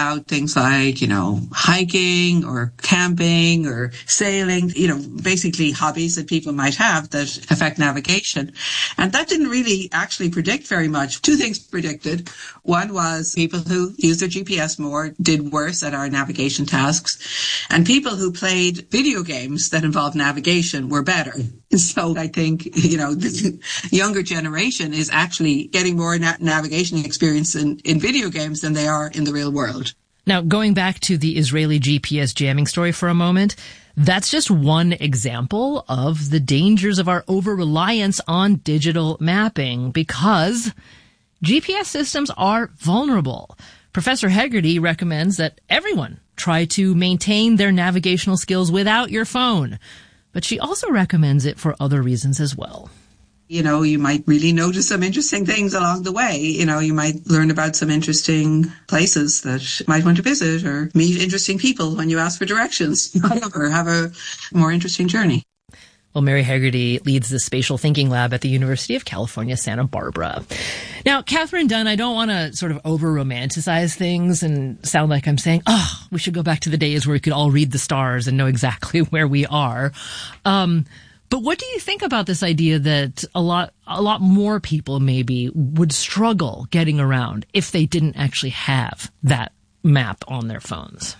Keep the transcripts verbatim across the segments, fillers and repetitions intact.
about things like, you know, hiking or camping or sailing, you know, basically hobbies that people might have that affect navigation. And that didn't really actually predict very much. Two things predicted. One was people who used their G P S more did worse at our navigation tasks, and people who played video games that involved navigation were better. So I think, you know, the younger generation is actually getting more na- navigation experience in, in video games than they are in the real world. Now, going back to the Israeli G P S jamming story for a moment, that's just one example of the dangers of our over-reliance on digital mapping, because G P S systems are vulnerable. Professor Hegarty recommends that everyone try to maintain their navigational skills without your phone, but she also recommends it for other reasons as well. You know, you might really notice some interesting things along the way. You know, you might learn about some interesting places that you might want to visit, or meet interesting people when you ask for directions, or have a more interesting journey. Well, Mary Hegarty leads the Spatial Thinking Lab at the University of California, Santa Barbara. Now, Catherine Dunn, I don't want to sort of over-romanticize things and sound like I'm saying, oh, we should go back to the days where we could all read the stars and know exactly where we are. Um, But what do you think about this idea that a lot, a lot more people maybe would struggle getting around if they didn't actually have that map on their phones?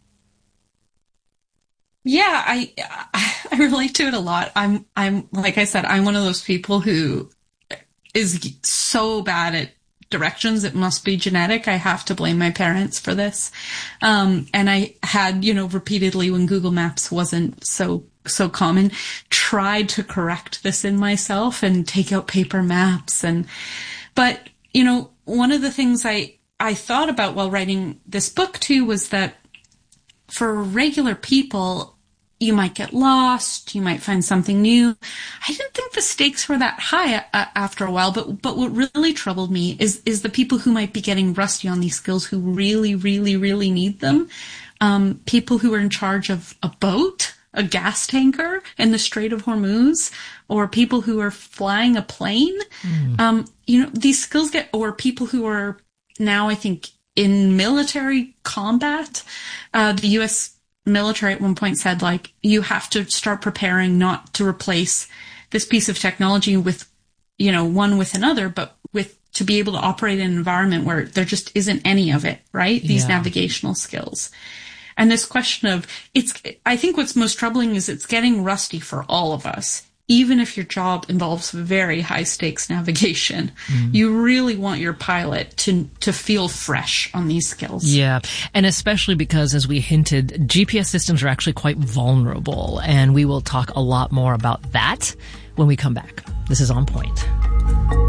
Yeah, I, I relate to it a lot. I'm, I'm, like I said, I'm one of those people who is so bad at directions. It must be genetic. I have to blame my parents for this. Um, and I had, you know, repeatedly, when Google Maps wasn't so so common, tried to correct this in myself and take out paper maps. And, but, you know, one of the things I, I thought about while writing this book too was that for regular people, you might get lost, you might find something new. I didn't think the stakes were that high uh, after a while, but, but what really troubled me is, is the people who might be getting rusty on these skills who really, really, really need them. Um, people who are in charge of a boat, a gas tanker in the Strait of Hormuz, or people who are flying a plane. Mm. Um, you know, these skills get, or people who are now, I think, in military combat. Uh, the U S military at one point said, like, you have to start preparing not to replace this piece of technology with, you know, one with another, but with, to be able to operate in an environment where there just isn't any of it, right? These yeah. navigational skills. And this question of, it's, I think what's most troubling is it's getting rusty for all of us. Even if your job involves very high stakes navigation, mm. you really want your pilot to, to feel fresh on these skills. Yeah. And especially because, as we hinted, G P S systems are actually quite vulnerable. And we will talk a lot more about that when we come back. This is On Point.